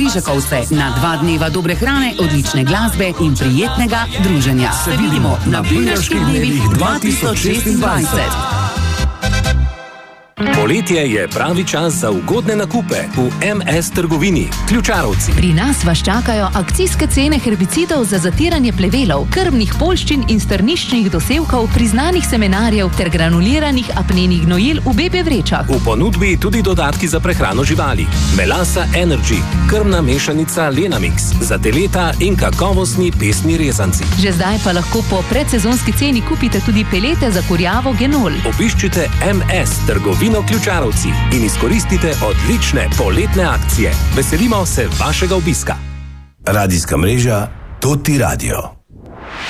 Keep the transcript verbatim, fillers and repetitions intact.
Križakovce na dva dneva dobre hrane, odlične glasbe in prijetnega druženja. Se vidimo na Buljarskih dnevih dva tisoč šestindvajset. Poletje je pravi čas za ugodne nakupe v em es trgovini Ključarovci. Pri nas vas čakajo akcijske cene herbicidov za zatiranje plevelov, krmnih poljščin in strniščnih dosevkov, priznanih semenarjev ter granuliranih apnenih gnojil v bebe vrečah. V ponudbi tudi dodatki za prehrano živali. Melasa Energy, krmna mešanica Lenamix, za teleta in kakovostni pesni rezanci. Že zdaj pa lahko po predsezonski ceni kupite tudi pelete za kurjavo Genol. Obiščite em es trgovino Ključarovci in izkoristite odlične poletne akcije. Veselimo se vašega obiska. Radijska mreža Toti Radio.